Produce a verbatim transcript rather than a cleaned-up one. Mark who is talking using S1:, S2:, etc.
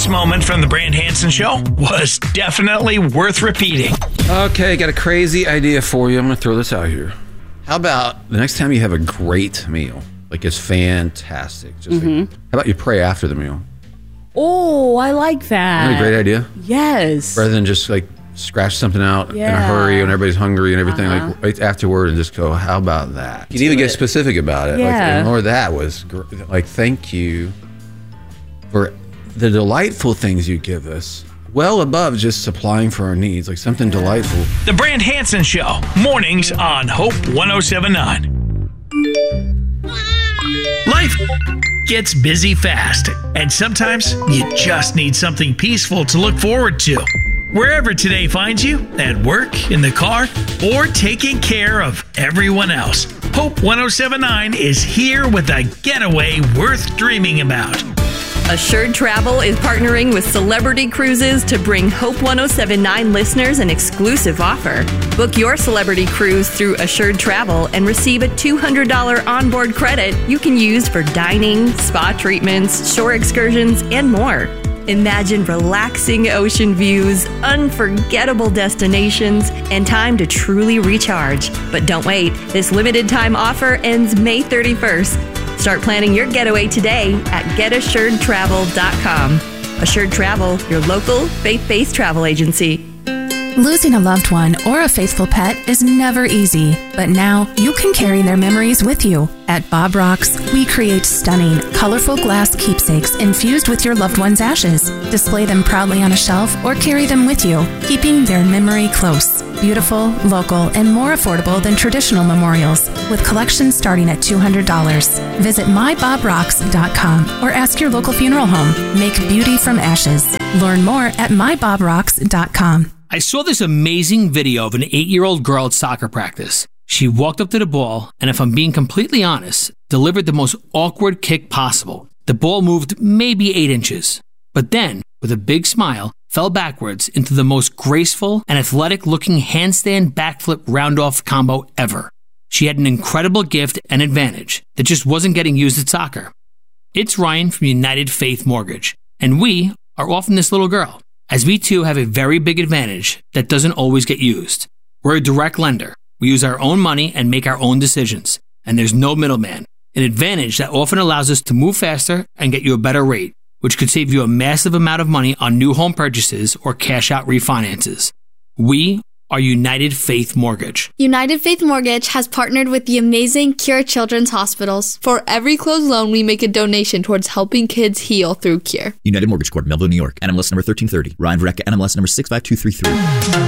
S1: This moment from the Brand Hansen Show was definitely worth repeating.
S2: Okay, got a crazy idea for you. I'm going to throw this out here. How about the next time you have a great meal, like it's fantastic, just
S3: Mm-hmm.
S2: like, how about you pray after the meal?
S3: Oh, I like that.
S2: Isn't that a great idea?
S3: Yes.
S2: Rather than just like scratch something out in a
S3: Yeah.
S2: hurry when everybody's hungry and everything,
S3: Uh-huh.
S2: like right afterward, and just go, how about that? You can
S3: Do
S2: even
S3: it.
S2: get specific about it.
S3: Yeah.
S2: Like, and Lord, that was gr- like, thank you for the delightful things you give us, well above just supplying for our needs, like something delightful.
S1: The Brand Hansen Show, mornings on Hope one oh seven point nine. Life gets busy fast, and sometimes you just need something peaceful to look forward to. Wherever today finds you, at work, in the car, or taking care of everyone else, Hope one oh seven point nine is here with a getaway worth dreaming about.
S4: Assured Travel is partnering with Celebrity Cruises to bring Hope one oh seven point nine listeners an exclusive offer. Book your celebrity cruise through Assured Travel and receive a two hundred dollars onboard credit you can use for dining, spa treatments, shore excursions, and more. Imagine relaxing ocean views, unforgettable destinations, and time to truly recharge. But don't wait. This limited time offer ends May thirty-first. Start planning your getaway today at get assured travel dot com. Assured Travel, your local faith-based travel agency.
S5: Losing a loved one or a faithful pet is never easy, but now you can carry their memories with you. At Bob Rocks, we create stunning, colorful glass keepsakes infused with your loved one's ashes. Display them proudly on a shelf or carry them with you, keeping their memory close. Beautiful, local, and more affordable than traditional memorials, with collections starting at two hundred dollars. Visit my bob rocks dot com or ask your local funeral home. Make beauty from ashes. Learn more at my bob rocks dot com.
S6: I saw this amazing video of an eight-year-old girl at soccer practice. She walked up to the ball, and if I'm being completely honest, delivered the most awkward kick possible. The ball moved maybe eight inches, but then, with a big smile, fell backwards into the most graceful and athletic-looking handstand backflip round-off combo ever. She had an incredible gift and advantage that just wasn't getting used at soccer. It's Ryan from United Faith Mortgage, and we are often this little girl, as we too have a very big advantage that doesn't always get used. We're a direct lender. We use our own money and make our own decisions, and there's no middleman. An advantage that often allows us to move faster and get you a better rate, which could save you a massive amount of money on new home purchases or cash out refinances. We are United Faith Mortgage.
S7: United Faith Mortgage has partnered with the amazing Cure Children's Hospitals.
S8: For every closed loan, we make a donation towards helping kids heal through Cure.
S9: United Mortgage Corp, Melville, New York. N M L S number thirteen thirty. Ryan Verrecka, N M L S number six five two three three.